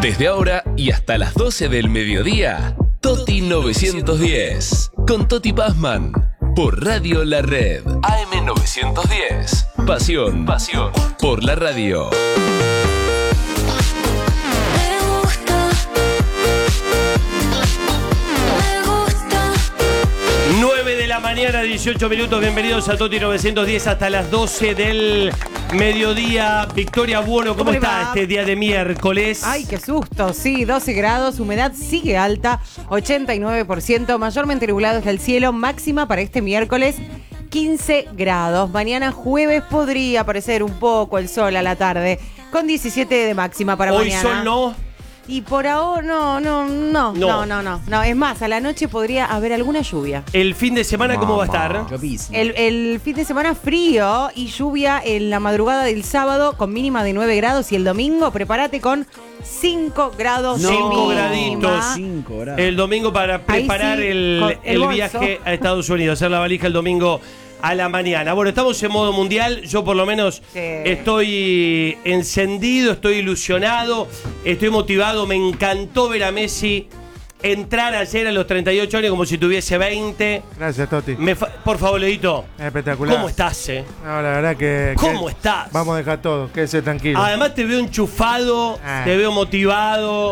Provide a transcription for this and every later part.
Desde ahora y hasta las 12 del mediodía, Toti 910, con Toti Pazman, por Radio La Red, AM 910, pasión por la radio. 9 de la mañana, 18 minutos, bienvenidos a Toti 910 hasta las 12 del mediodía. Victoria Buono, ¿cómo está este día de miércoles? Ay, qué susto, sí, 12 grados, humedad sigue alta, 89%, mayormente nublado es el cielo, máxima para este miércoles 15 grados. Mañana jueves podría aparecer un poco el sol a la tarde, con 17 de máxima para Hoy mañana. Hoy sol no. Y por ahora, no. Es más, a la noche podría haber alguna lluvia. ¿El fin de semana cómo va a estar? El fin de semana frío y lluvia en la madrugada del sábado con mínima de 9 grados y el domingo prepárate con 5 grados. 5 graditos. 5 grados. El domingo para preparar sí, el viaje a Estados Unidos, hacer la valija el domingo a la mañana. Bueno, estamos en modo mundial. Yo por lo menos estoy encendido, estoy ilusionado, estoy motivado. Me encantó ver a Messi entrar ayer a los 38 años como si tuviese 20. Gracias, Toti. Por favor, Leito. Espectacular. ¿Cómo estás, No, la verdad que... ¿Cómo estás? Vamos a dejar todo, quédese tranquilo. Además te veo enchufado, te veo motivado,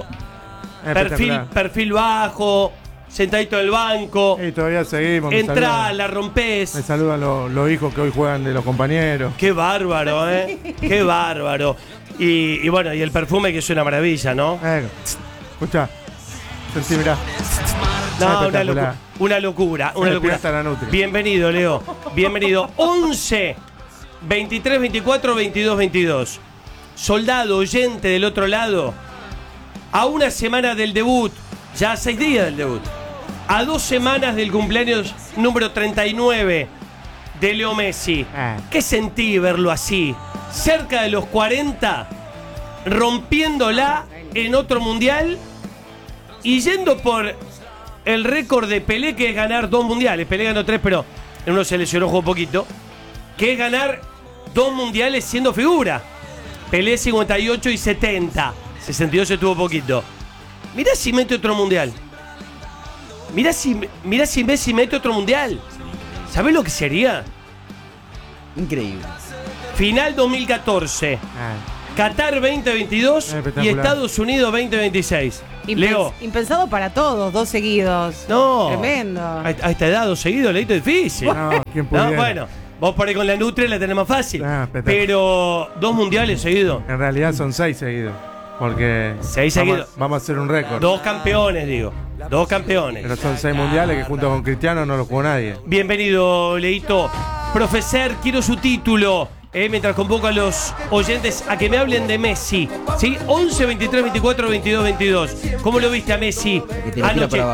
perfil bajo, sentadito en el banco. Y todavía seguimos. Entrás, la rompés. Me saludan los hijos que hoy juegan de los compañeros. Qué bárbaro, Qué bárbaro. Y bueno, y el perfume que es una maravilla, ¿no? Escuchá. Sentí, mirá. No, una locura. Bienvenido, Leo. Bienvenido. 11 23 24 22 22. Soldado, oyente del otro lado. A una semana del debut. Ya a 6 días del debut. A 2 semanas del cumpleaños número 39 de Leo Messi. ¿Qué sentí verlo así? Cerca de los 40, rompiéndola en otro mundial y yendo por el récord de Pelé, que es ganar 2 mundiales. Pelé ganó 3, pero en uno se lesionó, jugó poquito. Que es ganar 2 mundiales siendo figura. Pelé 58 y 70. 62 estuvo poquito. Mirá si mete otro mundial. Mirá si Messi mete otro mundial. ¿Sabés lo que sería? Increíble. Final 2014. Qatar 2022 y Estados Unidos 2026. Leo. Impensado para todos, 2 seguidos. No. Tremendo. A esta edad 2 seguidos, Leito, es difícil. ¿Quién pudiera? Bueno, vos por ahí con la Nutria la tenés más fácil. Pero 2 mundiales seguidos. En realidad son 6 seguidos. Porque 6 seguidos. Vamos a hacer un récord. 2 campeones, digo. 2 campeones. Pero son 6 mundiales que junto con Cristiano no lo jugó nadie. Bienvenido, Leito. Profesor, quiero su título. Mientras convoco a los oyentes a que me hablen de Messi. ¿Sí? 11 23 24 22 22. ¿Cómo lo viste a Messi anoche?